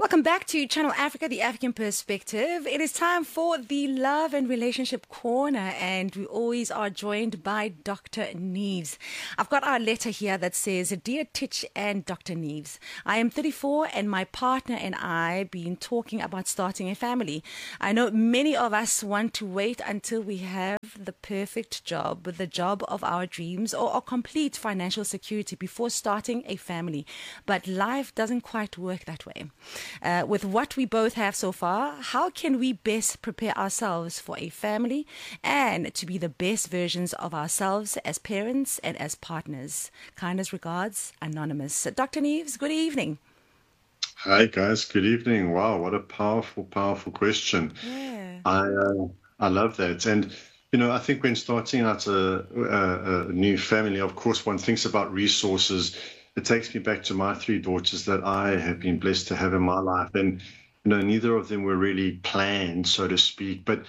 Welcome back to Channel Africa, the African Perspective. It is time for the Love and Relationship Corner, and we always are joined by Dr. Neves. I've got our letter here that says, Dear Titch and Dr. Neves, I am 34 and my partner and I been talking about starting a family. I know many of us want to wait until we have the perfect job, the job of our dreams, or complete financial security before starting a family. But life doesn't quite work that way. With what we both have so far, how can we best prepare ourselves for a family and to be the best versions of ourselves as parents and as partners? Kindest regards, Anonymous. Dr. Neves, good evening. Hi guys, good evening. Wow, what a powerful, powerful question. Yeah. I love that. And I think when starting out a new family, of course, one thinks about resources. It takes me back to my three daughters that I have been blessed to have in my life. And, neither of them were really planned, so to speak. But,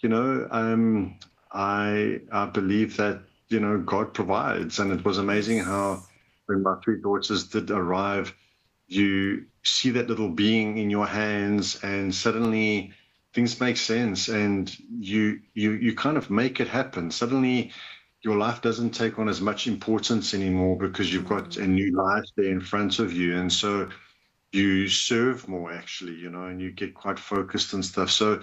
I believe that, God provides. And it was amazing how Yes. when my three daughters did arrive, you see that little being in your hands and suddenly things make sense and you kind of make it happen. Suddenly your life doesn't take on as much importance anymore because you've got a new life there in front of you. And so you serve more actually, and you get quite focused and stuff. So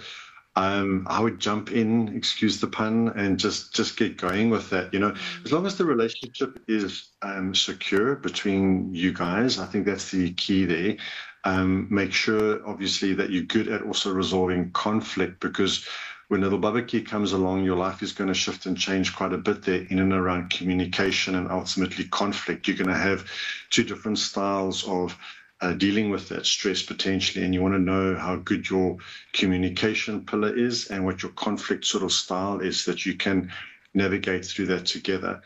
I would jump in, excuse the pun, and just get going with that. As long as the relationship is secure between you guys, I think that's the key there. Make sure, obviously, that you're good at also resolving conflict because when little Babaki comes along, your life is going to shift and change quite a bit there in and around communication and ultimately conflict. You're going to have two different styles of dealing with that stress potentially, and you want to know how good your communication pillar is and what your conflict sort of style is so that you can navigate through that together.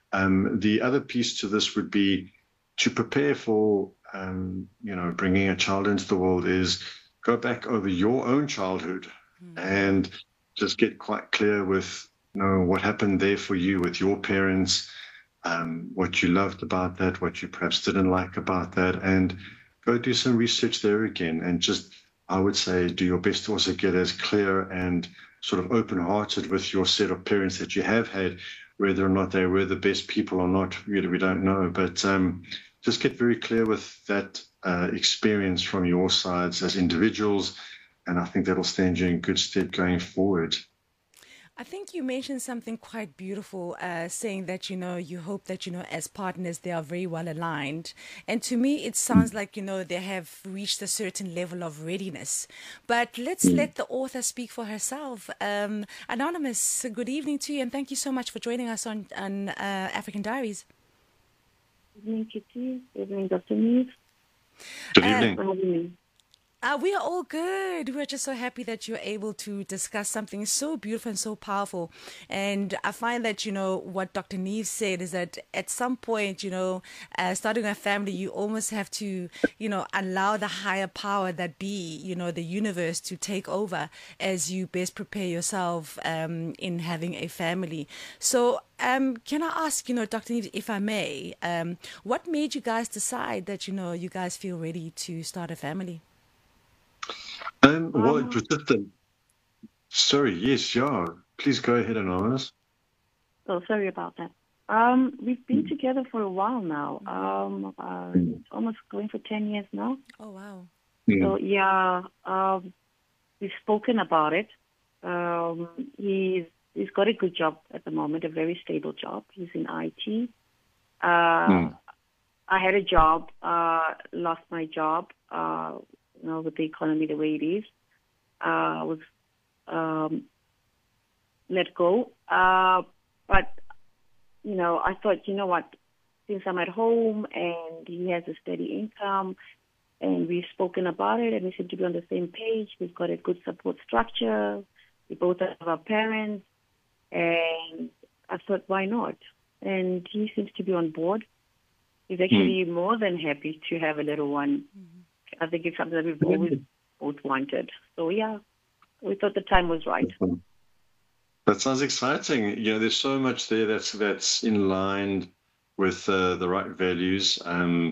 The other piece to this would be to prepare for, bringing a child into the world is go back over your own childhood and just get quite clear with, what happened there for you with your parents, what you loved about that, what you perhaps didn't like about that, and go do some research there again. And just, I would say, do your best to also get as clear and sort of open-hearted with your set of parents that you have had, whether or not they were the best people or not, really, we don't know. But just get very clear with that experience from your sides as individuals, and I think that'll stand you in good stead going forward. I think you mentioned something quite beautiful, saying that, you hope that, as partners, they are very well aligned. And to me, it sounds like, they have reached a certain level of readiness. But let's let the author speak for herself. Anonymous, good evening to you, and thank you so much for joining us on African Diaries. Good evening, Kitty. Good evening, Dr. Neves. Good Uh, evening. For having me. We are all good. We're just so happy that you're able to discuss something so beautiful and so powerful. And I find that, what Dr. Neves said is that at some point, starting a family, you almost have to, allow the higher power that be, the universe to take over as you best prepare yourself in having a family. So can I ask, Dr. Neves, if I may, what made you guys decide that, you guys feel ready to start a family? Well, it Um, was just sorry, yes, yeah. Please go ahead, Anonymous. so sorry about that. We've been together for a while now. It's almost going for 10 years now. Oh, wow. So Mm. yeah, we've spoken about it. Um, he's got a good job at the moment, a very stable job. He's in IT. Uh, Mm. I had a job, lost my job, with the economy the way it is. I was um, let go. But, I thought, what, since I'm at home and he has a steady income and we've spoken about it and we seem to be on the same page, we've got a good support structure, we both have our parents, and I thought, why not? And he seems to be on board. He's actually more than happy to have a little one. I think it's something that we've always Mm. both wanted. So, yeah, we thought the time was right. That sounds exciting. There's so much there that's in line with the right values.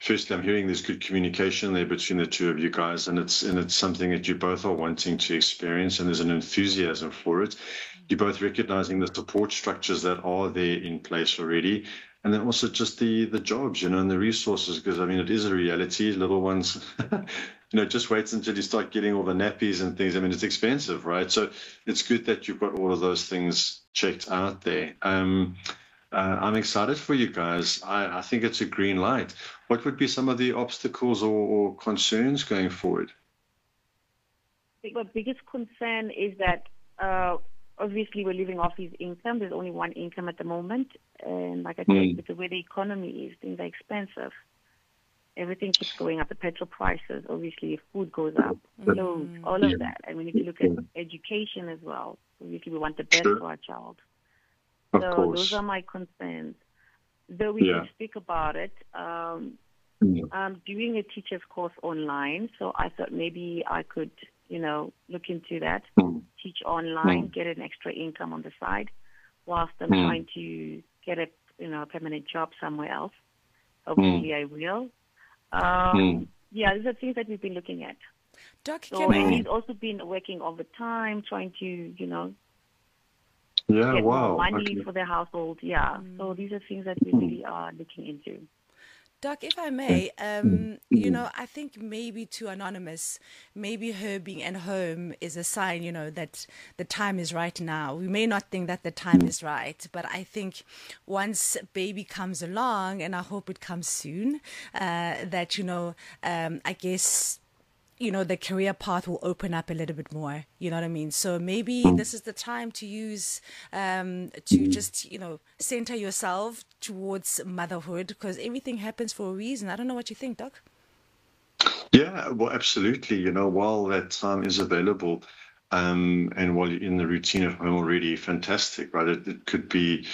firstly, I'm hearing there's good communication there between the two of you guys, and it's something that you both are wanting to experience, and there's an enthusiasm for it. You're both recognizing the support structures that are there in place already, and then also just the jobs, and the resources, because I mean it is a reality. Little ones, just wait until you start getting all the nappies and things. I mean it's expensive, right? So it's good that you've got all of those things checked out there. I'm excited for you guys. I think it's a green light. What would be some of the obstacles or concerns going forward? I think my biggest concern is that obviously we're living off his income. There's only one income at the moment. And like I said, with the way the economy is, things are expensive. Everything keeps going up. The petrol prices, obviously, if food goes up, clothes, all of that. I mean, if you look at education as well, obviously we want the best for our child. Of so course. Those are my concerns. Though we can speak about it, I'm doing a teacher's course online, so I thought maybe I could, look into that, teach online, get an extra income on the side, whilst I'm trying to get a, permanent job somewhere else. Hopefully I will. These are things that we've been looking at. Doc, he's also been working overtime, trying to, get wow. more money for the household. So these are things that we really are looking into. Doc, if I may, I think maybe to Anonymous, maybe her being at home is a sign, that the time is right now. We may not think that the time is right, but I think once baby comes along, and I hope it comes soon, that, I guess, the career path will open up a little bit more. You know what I mean? So maybe this is the time to use, to just, center yourself towards motherhood, because everything happens for a reason. I don't know what you think, Doc. Yeah, well, absolutely. While that time is available, and while you're in the routine of home already, fantastic, right? It could be,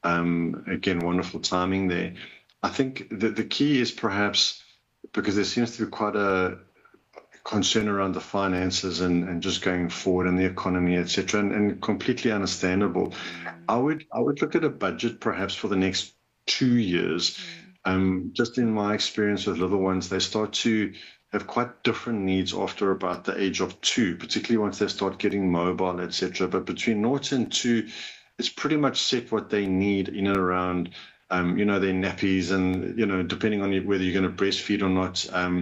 again, wonderful timing there. I think that the key is perhaps, because there seems to be quite a concern around the finances and just going forward and the economy, etc., and completely understandable. I would look at a budget perhaps for the next 2 years. Just in my experience with little ones, they start to have quite different needs after about the age of 2, particularly once they start getting mobile, etc. But between 0 and 2, it's pretty much set what they need in and around their nappies and, depending on whether you're going to breastfeed or not,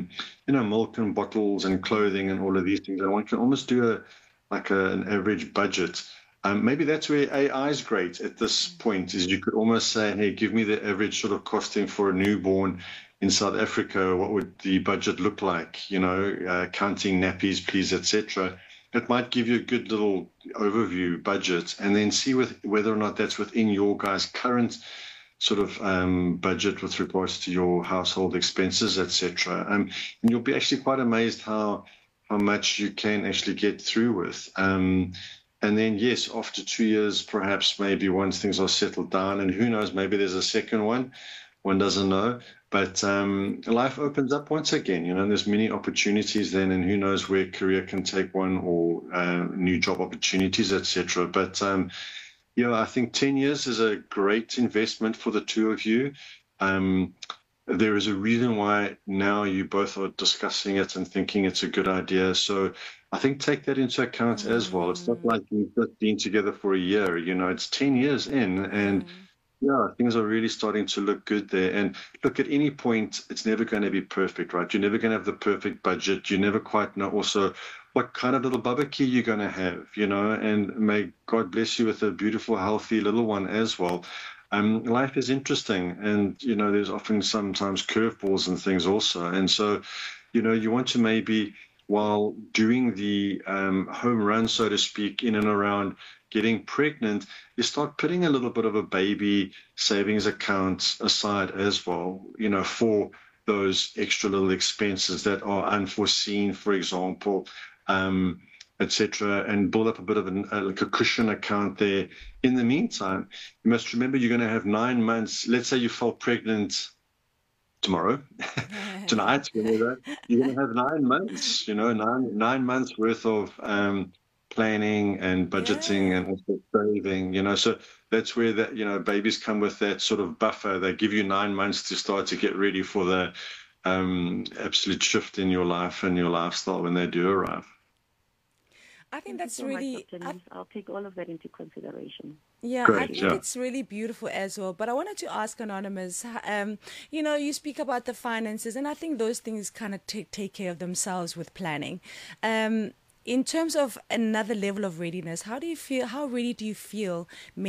milk and bottles and clothing and all of these things. And one can almost do an average budget. Maybe that's where AI is great at this point, is you could almost say, hey, give me the average sort of costing for a newborn in South Africa. What would the budget look like? Counting nappies, please, etc. It might give you a good little overview budget, and then see whether or not that's within your guys' current sort of budget with regards to your household expenses, etc. And you'll be actually quite amazed how much you can actually get through with. And then, yes, after 2 years, perhaps maybe once things are settled down, and who knows, maybe there's a second one. One doesn't know. But life opens up once again, and there's many opportunities then, and who knows where career can take one, or new job opportunities, etc. But I think 10 years is a great investment for the two of you. There is a reason why now you both are discussing it and thinking it's a good idea. So I think take that into account as well. It's not like you've just been together for a year, it's 10 years in, and things are really starting to look good there. And look, at any point, it's never going to be perfect, right? You're never going to have the perfect budget. You never quite know also what kind of little barbecue you're going to have, and may God bless you with a beautiful, healthy little one as well. Life is interesting, and, there's often sometimes curveballs and things also. And so, you want to maybe, while doing the home run, so to speak, in and around getting pregnant, you start putting a little bit of a baby savings account aside as well, for those extra little expenses that are unforeseen, for example, etc., and build up a bit of a cushion account there. In the meantime, you must remember you're going to have 9 months. Let's say you fall pregnant tomorrow, tonight, whenever, you're going to have 9 months, 9 months worth of planning and budgeting and also saving, so that's where that, babies come with that sort of buffer. They give you 9 months to start to get ready for the absolute shift in your life and your lifestyle when they do arrive. I think Thank you that's so really. much, Dr. Nives. I'll take all of that into consideration. Yeah, I Great, think yeah. it's really beautiful as well. But I wanted to ask Anonymous, you speak about the finances, and I think those things kind of take care of themselves with planning. In terms of another level of readiness, how ready do you feel